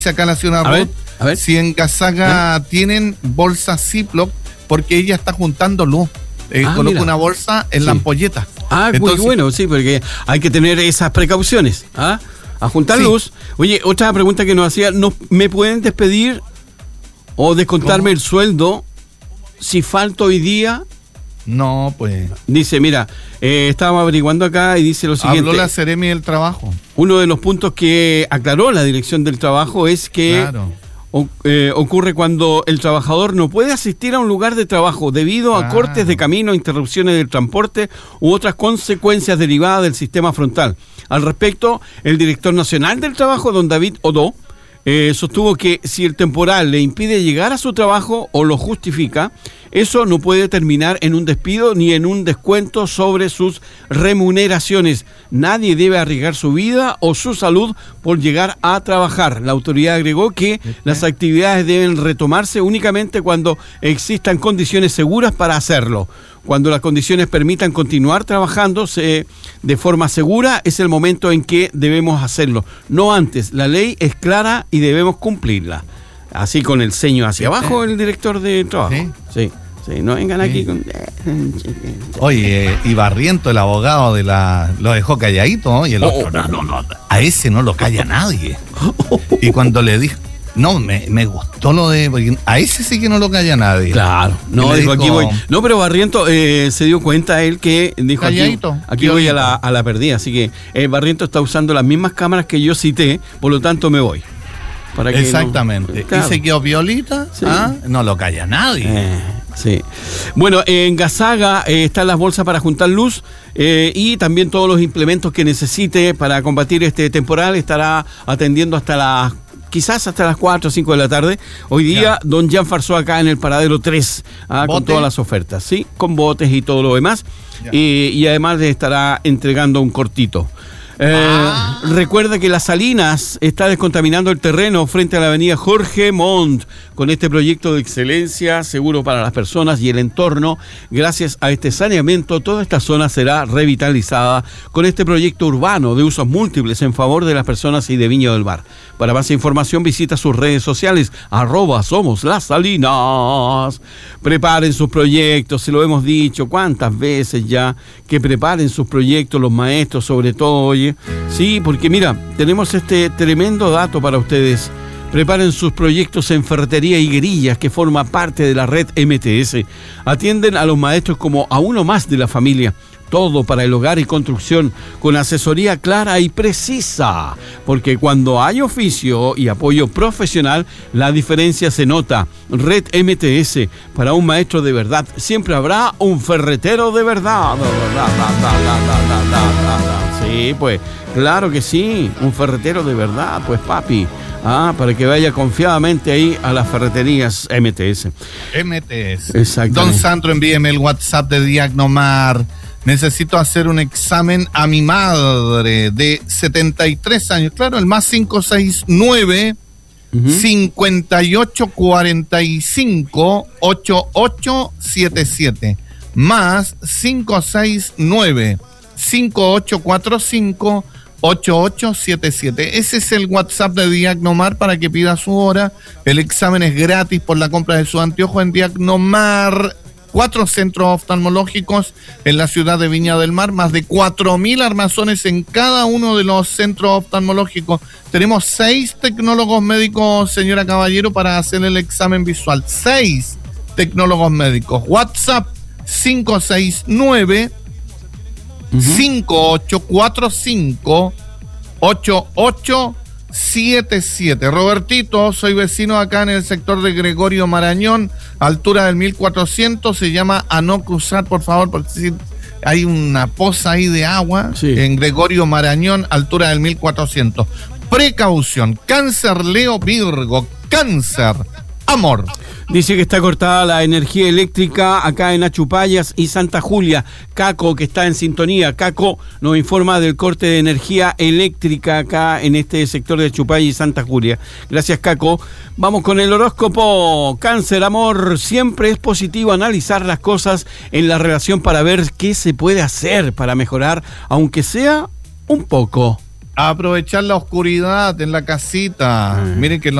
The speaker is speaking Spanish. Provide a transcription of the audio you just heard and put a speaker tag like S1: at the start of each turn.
S1: acá la señora Ruth,
S2: a ver.
S1: si en Gazaga tienen bolsas Ziploc, porque ella está juntando luz. Coloca
S2: mira.
S1: una bolsa en la ampolleta.
S2: Entonces, muy bueno, sí, porque hay que tener esas precauciones. A juntar luz. Oye, otra pregunta que nos hacía, ¿me pueden despedir o descontarme el sueldo si falto hoy día?
S1: No, pues.
S2: Dice, mira, estábamos averiguando acá y dice lo siguiente.
S1: Habló la Seremi del Trabajo.
S2: Uno de los puntos que aclaró la Dirección del Trabajo es que ocurre cuando el trabajador no puede asistir a un lugar de trabajo debido a cortes de camino, interrupciones del transporte u otras consecuencias derivadas del sistema frontal. Al respecto, el director nacional del trabajo, don David Odó, sostuvo que si el temporal le impide llegar a su trabajo o lo justifica, eso no puede terminar en un despido ni en un descuento sobre sus remuneraciones. Nadie debe arriesgar su vida o su salud por llegar a trabajar. La autoridad agregó que las actividades deben retomarse únicamente cuando existan condiciones seguras para hacerlo. Cuando las condiciones permitan continuar trabajando de forma segura, es el momento en que debemos hacerlo. No antes. La ley es clara y debemos cumplirla. Así con el ceño hacia abajo el director de trabajo. Sí, no vengan aquí con...
S1: Oye, y Barriento, el abogado lo dejó calladito, y el otro, no, a ese no lo calla nadie. Y cuando le dijo, no, me gustó lo de... Porque a ese sí que no lo calla nadie.
S2: Claro, no, dijo, aquí voy. No, pero Barriento se dio cuenta él que dijo, aquí voy a la perdida. Así que Barriento está usando las mismas cámaras que yo cité, por lo tanto me voy. Para que
S1: exactamente. Y se quedó violita, no lo calla nadie.
S2: Sí. Bueno, en Gazaga están las bolsas para juntar luz y también todos los implementos que necesite para combatir este temporal. Estará atendiendo quizás hasta las 4 o 5 de la tarde. Hoy día, don Jan Farsó acá en el paradero 3, con todas las ofertas, ¿sí? Con botes y todo lo demás. Y además le estará entregando un cortito. Recuerda que Las Salinas está descontaminando el terreno frente a la avenida Jorge Montt con este proyecto de excelencia seguro para las personas y el entorno. Gracias a este saneamiento, toda esta zona será revitalizada con este proyecto urbano de usos múltiples en favor de las personas y de Viña del Mar. Para más información visita sus redes sociales @SomosLasSalinas. Preparen sus proyectos, se lo hemos dicho cuántas veces ya, que preparen sus proyectos los maestros, sobre todo, oye. Sí, porque mira, tenemos este tremendo dato para ustedes. Preparen sus proyectos en Ferretería Higuerillas, que forma parte de la red MTS. Atienden a los maestros como a uno más de la familia. Todo para el hogar y construcción, con asesoría clara y precisa. Porque cuando hay oficio y apoyo profesional, la diferencia se nota. Red MTS, para un maestro de verdad, siempre habrá un ferretero de verdad. Sí, pues, claro que sí, un ferretero de verdad, pues papi. Para que vaya confiadamente ahí a las ferreterías MTS.
S1: Exacto. Don Sandro, envíeme el WhatsApp de Diagnomar. Necesito hacer un examen a mi madre de 73 años. Claro, el más 569 5845 8877. Más 569 5845 8877. Ese es el WhatsApp de Diagnomar para que pida su hora. El examen es gratis por la compra de sus anteojos en Diagnomar. 4 centros oftalmológicos en la ciudad de Viña del Mar, más de 4.000 armazones en cada uno de los centros oftalmológicos. Tenemos 6 tecnólogos médicos, señora Caballero, para hacer el examen visual. 6 tecnólogos médicos. WhatsApp 569 5845 8877. Robertito, soy vecino acá en el sector de Gregorio Marañón, altura del 1400, se llama a no cruzar, por favor, porque si hay una poza ahí de agua, en Gregorio Marañón, altura del 1400. Precaución, cáncer Leo Virgo, cáncer, amor.
S2: Dice que está cortada la energía eléctrica acá en Achupayas y Santa Julia. Caco, que está en sintonía. Caco nos informa del corte de energía eléctrica acá en este sector de Achupayas y Santa Julia. Gracias, Caco. Vamos con el horóscopo. Cáncer, amor. Siempre es positivo analizar las cosas en la relación para ver qué se puede hacer para mejorar, aunque sea un poco.
S1: aprovechar la oscuridad en la casita. Miren que